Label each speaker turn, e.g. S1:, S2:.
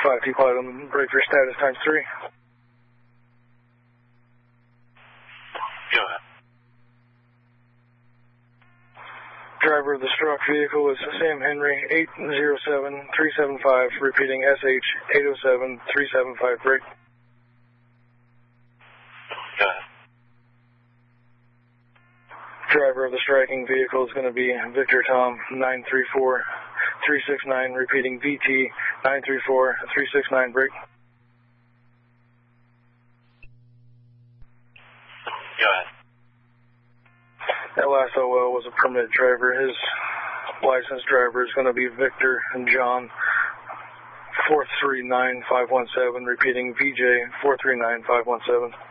S1: 5T pilot on the breaker status times 3.
S2: Go ahead.
S1: Driver of the struck vehicle is Sam Henry, 807375, repeating SH 807375, break.
S2: Go ahead.
S1: Driver of the striking vehicle is going to be Victor Tom, 934369, repeating VT 934369, break.
S2: Go ahead.
S1: That last OL was a permitted driver. His licensed driver is going to be Victor and John, 439517, repeating VJ 439517.